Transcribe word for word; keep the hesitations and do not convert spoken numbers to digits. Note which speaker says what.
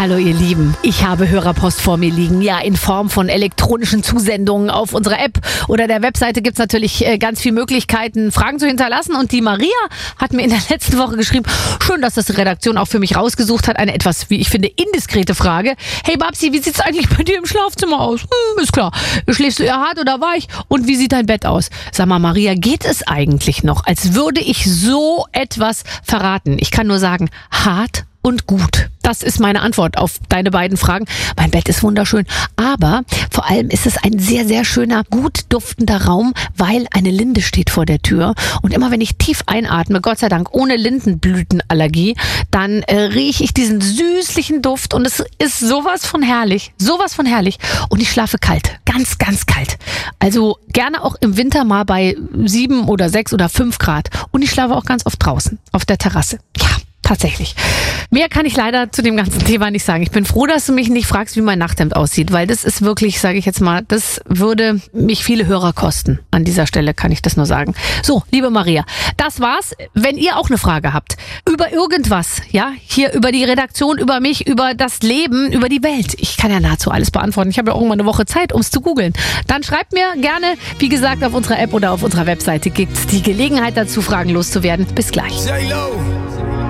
Speaker 1: Hallo ihr Lieben, ich habe Hörerpost vor mir liegen, ja in Form von elektronischen Zusendungen auf unserer App oder der Webseite gibt es natürlich äh, ganz viele Möglichkeiten, Fragen zu hinterlassen und die Maria hat mir in der letzten Woche geschrieben, schön, dass das die Redaktion auch für mich rausgesucht hat, eine etwas, wie ich finde, indiskrete Frage. Hey Babsi, wie sieht's eigentlich bei dir im Schlafzimmer aus? Hm, ist klar, schläfst du eher hart oder weich und wie sieht dein Bett aus? Sag mal Maria, geht es eigentlich noch, als würde ich so etwas verraten? Ich kann nur sagen, hart und gut. Das ist meine Antwort auf deine beiden Fragen. Mein Bett ist wunderschön, aber vor allem ist es ein sehr, sehr schöner, gut duftender Raum, weil eine Linde steht vor der Tür. Und immer wenn ich tief einatme, Gott sei Dank ohne Lindenblütenallergie, dann äh, rieche ich diesen süßlichen Duft und es ist sowas von herrlich, sowas von herrlich. Und ich schlafe kalt, ganz, ganz kalt. Also gerne auch im Winter mal bei sieben oder sechs oder fünf Grad. Und ich schlafe auch ganz oft draußen, auf der Terrasse. Ja. Tatsächlich. Mehr kann ich leider zu dem ganzen Thema nicht sagen. Ich bin froh, dass du mich nicht fragst, wie mein Nachthemd aussieht, weil das ist wirklich, sage ich jetzt mal, das würde mich viele Hörer kosten. An dieser Stelle kann ich das nur sagen. So, liebe Maria, das war's. Wenn ihr auch eine Frage habt über irgendwas, ja, hier über die Redaktion, über mich, über das Leben, über die Welt, ich kann ja nahezu alles beantworten. Ich habe ja irgendwann eine Woche Zeit, um es zu googeln. Dann schreibt mir gerne, wie gesagt, auf unserer App oder auf unserer Webseite gibt's die Gelegenheit dazu, Fragen loszuwerden. Bis gleich.